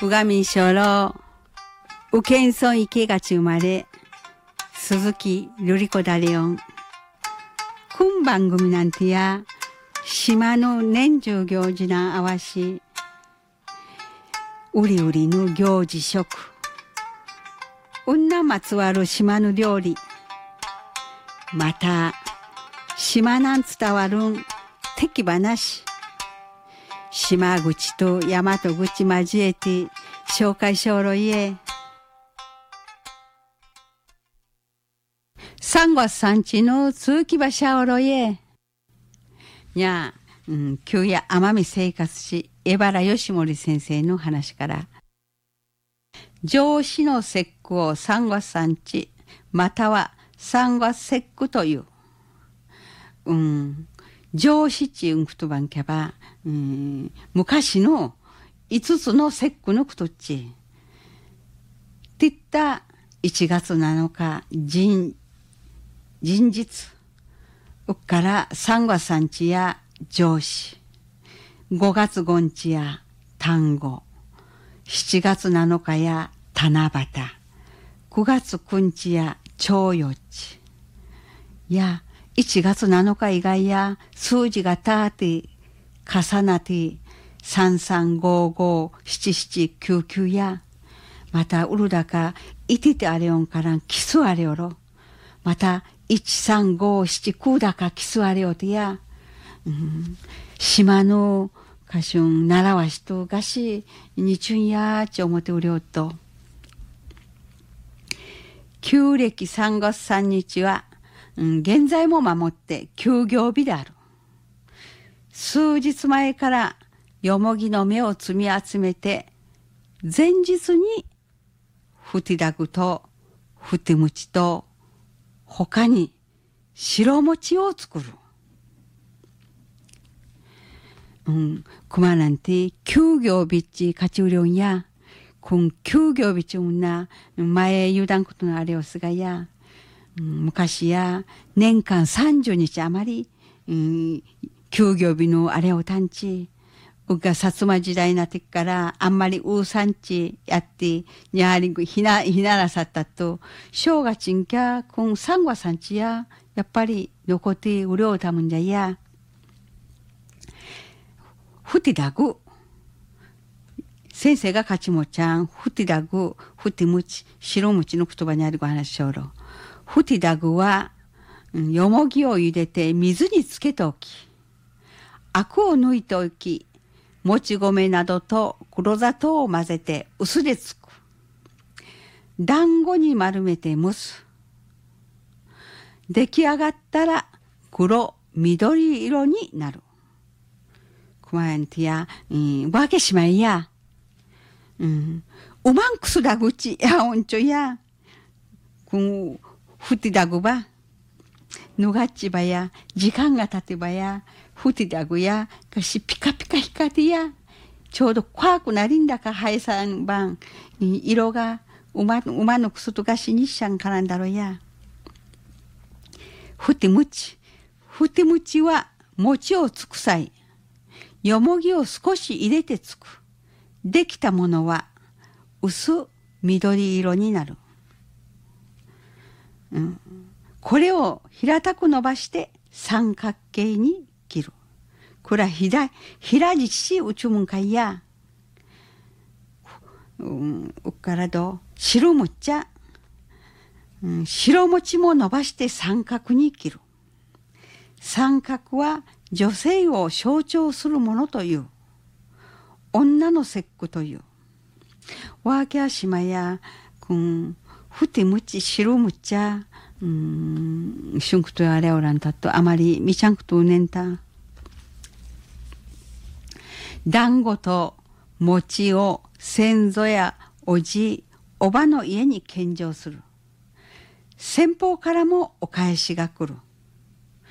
うがみしょろ、うけんそいけがち生まれ、鈴木瑠璃子だれよん。くん番組なんてや、島の年中行事なあわし、うりうりの行事食、うんなまつわる島の料理、また、島なん伝わるん、敵話、島口と大和口交えて紹介しょろいえ。3月3日の通き場所おろいえ。にゃあ、旧や奄美生活史江原義盛先生の話から、上司の節句を3月3日、または3月節句という。上司ちうんくとばんけば、昔の5つの節句のことっち。って言った1月7日、人日。うっから3月3日や上司。5月5日や単語。7月7日や七夕。9月9日や長よち。や、1月7日以外や数字がたって重なって33557799やまたうるだかいててあれよんからキスあれよろまた13579だかキスあれよてや、島の歌唱習わしとがしにちゅんやち思ってうりょうと旧暦3月3日は現在も守って休業日である。数日前からよもぎの芽を摘み集めて、前日にふてだぐとふてむちと他に白餅を作る。くまなんて休業日っちかちうりょんや、休業日ちうんな前油断ことのあれをすがや、昔や年間30日余り、休業日のあれを探知うが薩摩時代なってからあんまりうさんちやってにゃはりひならさったと正月んきゃ3月3日ややっぱり残ってうりょうたむんじゃやふてだぐ先生が勝ちもちゃんふてだぐふてむち白むちの言葉にあるご話しょろふてだぐは、よもぎを茹でて水につけておき、アクを抜いておき、もち米などと黒砂糖を混ぜて薄でつく。団子に丸めて蒸す。出来上がったら黒緑色になる。くまやんてや、わけしまいや。うまんくすだぐちやおんちょや。ふてだぐば、ぬがっちばや、時間が経てばや、ふてだぐや、がしピカピカ光ってや、ちょうど怖くなりんだか、はいさんばん、色が、馬のくすとがしにしゃんからんだろや。ふてむちは、餅をつくさい、よもぎを少し入れてつく。できたものは、薄緑色になる。これを平たく伸ばして三角形に切る。これは平じしうちゅむんかいや。うっからど白むっちゃ、白餅も伸ばして三角に切る。三角は女性を象徴するものという。女の節句という。わけあしまや、ふてむち白むっちゃ、しゅんくとあれおらんたとあまりみちゃんくとうねんた。団子と餅を先祖やおじ、おばの家に献上する。先方からもお返しが来る。